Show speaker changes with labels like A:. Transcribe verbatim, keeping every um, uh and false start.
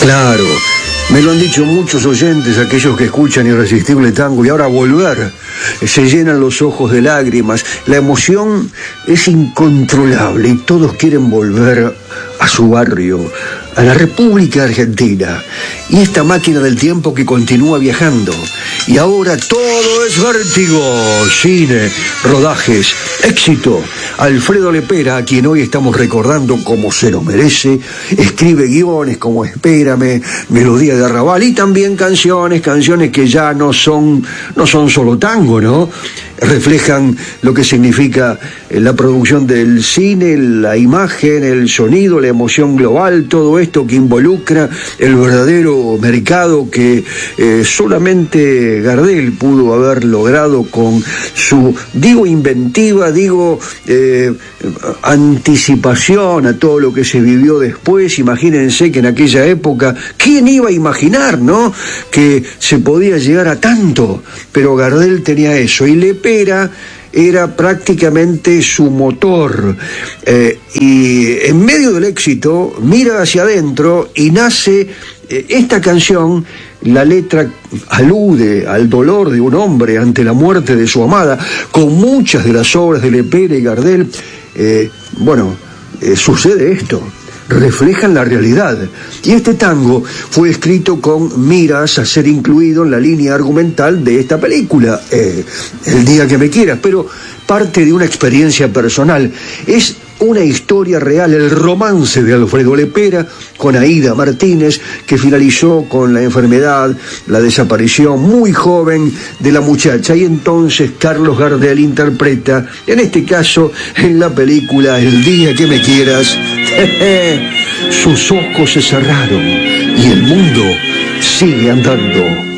A: Claro, me lo han dicho muchos oyentes, aquellos que escuchan Irresistible Tango, y ahora volver, se llenan los ojos de lágrimas, la emoción es incontrolable y todos quieren volver a su barrio, a la República Argentina, y esta máquina del tiempo que continúa viajando. Y ahora todo es vértigo, cine, rodajes, éxito. Alfredo Lepera, a quien hoy estamos recordando como se lo merece, escribe guiones como Espérame, Melodía de Arrabal, y también canciones, canciones que ya no son, no son solo tango, ¿no? Reflejan lo que significa la producción del cine, la imagen, el sonido, la emoción global, todo esto que involucra el verdadero mercado que eh, solamente Gardel pudo haber logrado con su, digo, inventiva, digo, eh, anticipación a todo lo que se vivió después. Imagínense que en aquella época, ¿quién iba a imaginar, no?, que se podía llegar a tanto? Pero Gardel tenía eso, y Lepera era prácticamente su motor, eh, y en medio del éxito mira hacia adentro y nace eh, esta canción. La letra alude al dolor de un hombre ante la muerte de su amada. Con muchas de las obras de Lepera y Gardel, eh, bueno, eh, sucede esto, reflejan la realidad. Y este tango fue escrito con miras a ser incluido en la línea argumental de esta película, eh, El día que me quieras, pero parte de una experiencia personal. Es una historia real, el romance de Alfredo Lepera con Aída Martínez, que finalizó con la enfermedad, la desaparición muy joven de la muchacha, y entonces Carlos Gardel interpreta, en este caso en la película El día que me quieras, sus ojos se cerraron y el mundo sigue andando.